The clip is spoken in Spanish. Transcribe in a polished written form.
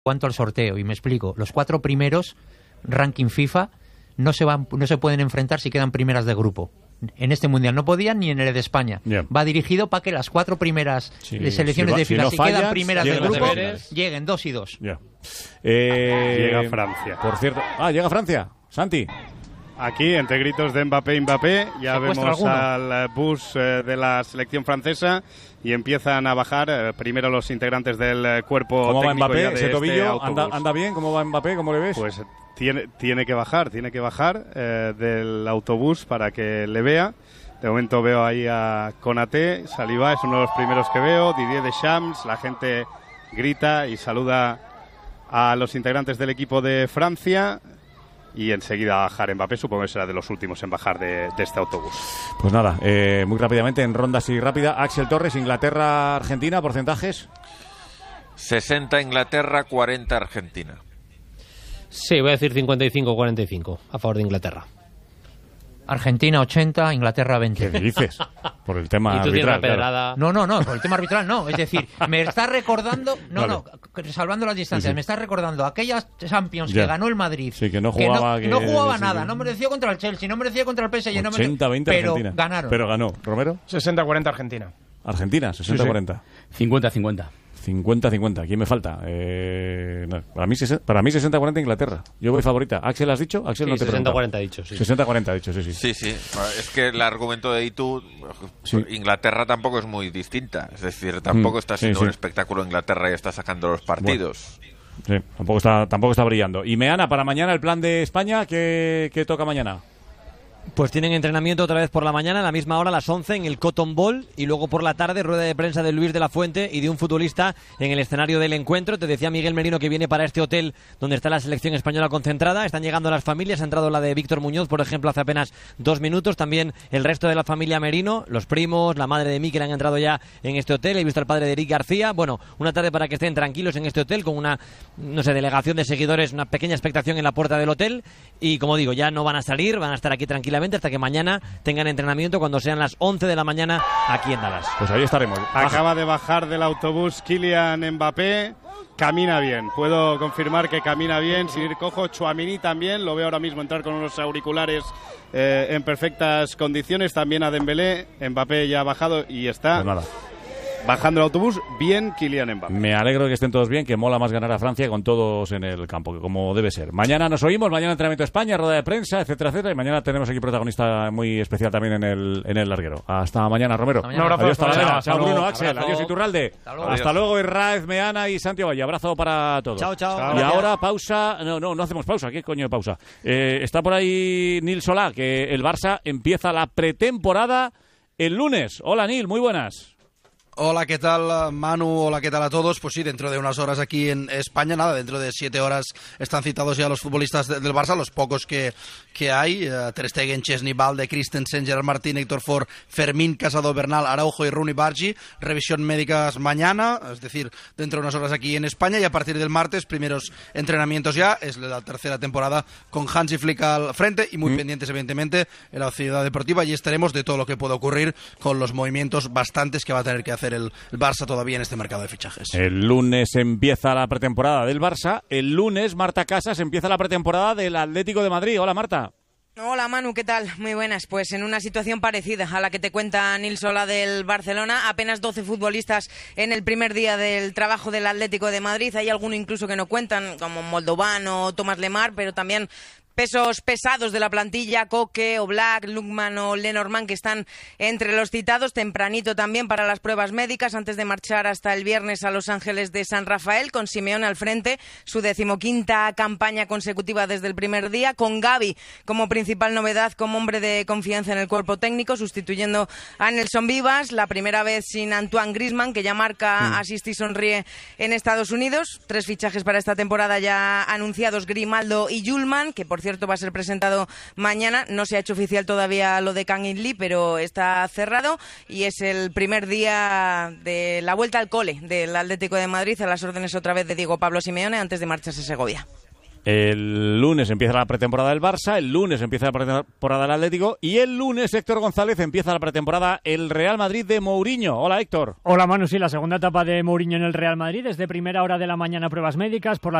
cuanto al sorteo, y me explico. Los 4 primeros, ranking FIFA, no se pueden enfrentar si quedan primeras de grupo. En este mundial no podían ni en el de España. Yeah. Va dirigido para que las 4 primeras selecciones de FIFA, si quedan primeras de grupo, lleguen 2 y 2. Yeah. Llega Francia. Por cierto, llega Francia. Santi. Aquí, entre gritos de Mbappé, ya vemos al bus de la selección francesa y empiezan a bajar primero los integrantes del cuerpo técnico. ¿Cómo va Mbappé? De ¿Ese tobillo anda bien? ¿Cómo va Mbappé? ¿Cómo le ves? Pues tiene que bajar del autobús para que le vea. De momento veo ahí a Konaté, Saliba es uno de los primeros que veo, Didier Deschamps, la gente grita y saluda a los integrantes del equipo de Francia. Y enseguida bajar Mbappé, supongo que será de los últimos en bajar de este autobús. Pues nada, muy rápidamente, en ronda así rápida, Axel Torres, Inglaterra, Argentina, porcentajes. 60 Inglaterra, 40 Argentina. Sí, voy a decir 55-45 a favor de Inglaterra. Argentina 80, Inglaterra 20. ¿Qué dices? Por el tema arbitral. Claro. No, por el tema arbitral no. Es decir, me está recordando, salvando las distancias, me está recordando aquellas Champions que ganó el Madrid. Sí, que no jugaba. No jugaba nada, no mereció contra el Chelsea, no mereció contra el PSG. 80-20 pero Argentina. Ganaron. Pero ganó. ¿Romero? 60-40 Argentina. Argentina, 60-40. 50-50. 50-50. ¿Quién me falta? Para mí 60-40 Inglaterra. Yo voy favorita. ¿Axel has dicho? Axel no te 60-40 ha dicho, sí. 60-40 ha dicho, sí. Sí. Es que el argumento de Itu, Inglaterra tampoco es muy distinta. Es decir, tampoco está siendo un espectáculo Inglaterra y está sacando los partidos. Bueno. Sí, tampoco está brillando. Y Meana, para mañana el plan de España, ¿qué toca mañana? Pues tienen entrenamiento otra vez por la mañana, a la misma hora, a las 11, en el Cotton Bowl, y luego por la tarde, rueda de prensa de Luis de la Fuente y de un futbolista en el escenario del encuentro. Te decía Miguel Merino que viene para este hotel donde está la selección española concentrada. Están llegando las familias, ha entrado la de Víctor Muñoz, por ejemplo, hace apenas 2 minutos. También el resto de la familia Merino, los primos, la madre de Mikel han entrado ya en este hotel. He visto al padre de Eric García. Bueno, una tarde para que estén tranquilos en este hotel con una, delegación de seguidores, una pequeña expectación en la puerta del hotel. Y como digo, ya no van a salir, van a estar aquí tranquilamente hasta que mañana tengan entrenamiento cuando sean las 11 de la mañana aquí en Dallas. Pues ahí estaremos. Acaba de bajar del autobús Kylian Mbappé. Camina bien, puedo confirmar que camina bien, sin ir cojo. Tchouaméni también, lo veo ahora mismo entrar con unos auriculares en perfectas condiciones. También a Dembélé. Mbappé ya ha bajado y está bajando el autobús. Bien, Kylian Mbappé. Me alegro de que estén todos bien, que mola más ganar a Francia con todos en el campo, que como debe ser. Mañana nos oímos, mañana entrenamiento de España, rueda de prensa, etcétera, etcétera. Y mañana tenemos aquí protagonista muy especial también en el larguero. Hasta mañana, Romero. Un abrazo. Adiós, hasta Chao, Bruno, Axel. Adiós, Iturralde. Hasta luego, Irraez, Meana y Santiago Valle. Abrazo para todos. Chao. Y ahora pausa. No hacemos pausa. ¿Qué coño de pausa? Está por ahí Nil Solá, que el Barça empieza la pretemporada el lunes. Hola, Nil, muy buenas. Hola, ¿qué tal, Manu? Hola, ¿qué tal a todos? Pues sí, dentro de unas horas aquí en España, dentro de 7 horas están citados ya los futbolistas del Barça, los pocos que hay, Ter Stegen, Chesney, Balde, Christensen, Gerard Martín, Héctor Ford, Fermín, Casado, Bernal, Araujo y Rooney Bargi. Revisión médicas mañana, es decir, dentro de unas horas aquí en España, y a partir del martes, primeros entrenamientos ya. Es la tercera temporada con Hansi Flick al frente y muy pendientes, evidentemente, en la Ciudad Deportiva, y estaremos de todo lo que pueda ocurrir con los movimientos bastantes que va a tener que hacer el Barça todavía en este mercado de fichajes. El lunes empieza la pretemporada del Barça. El lunes, Marta Casas, empieza la pretemporada del Atlético de Madrid. Hola, Marta. Hola, Manu, ¿qué tal? Muy buenas. Pues en una situación parecida a la que te cuenta Nil Solá del Barcelona, apenas 12 futbolistas en el primer día del trabajo del Atlético de Madrid. Hay alguno incluso que no cuentan, como Moldovano, Tomás Lemar, pero también pesos pesados de la plantilla, Coque, Oblak, Lukman o Lenormand, que están entre los citados. Tempranito también para las pruebas médicas antes de marchar hasta el viernes a Los Ángeles de San Rafael, con Simeone al frente, su 15ª campaña consecutiva desde el primer día, con Gavi como principal novedad, como hombre de confianza en el cuerpo técnico, sustituyendo a Nelson Vivas, la primera vez sin Antoine Griezmann, que ya marca, asiste y sonríe en Estados Unidos. 3 fichajes para esta temporada ya anunciados: Grimaldo y Yulman, que por cierto va a ser presentado mañana. No se ha hecho oficial todavía lo de Kang In Lee, pero está cerrado, y es el primer día de la vuelta al cole del Atlético de Madrid, a las órdenes otra vez de Diego Pablo Simeone antes de marcharse a Segovia. El lunes empieza la pretemporada del Barça, el lunes empieza la pretemporada del Atlético y el lunes, Héctor González, empieza la pretemporada el Real Madrid de Mourinho. Hola, Héctor. Hola, Manu. Sí, la segunda etapa de Mourinho en el Real Madrid. Desde primera hora de la mañana pruebas médicas, por la